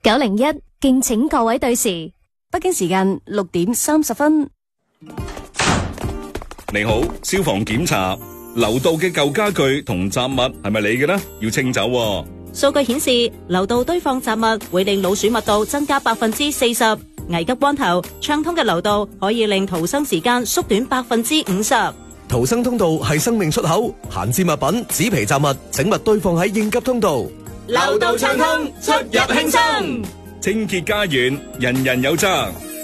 901，敬請各位對時。 北京時間6:30。 你好，消防檢查，樓道嘅舊家具同雜物係咪你嘅呢？要清走喎。 數據顯示，樓道堆放雜物會令老鼠密度增加40%。危急關頭，暢通嘅樓道可以令逃生時間縮短50%。 逃生通道係生命出口，閒置物品、紙皮雜物，請勿堆放喺應急通道。 樓道暢通，出入輕鬆。 清潔家園，人人有責。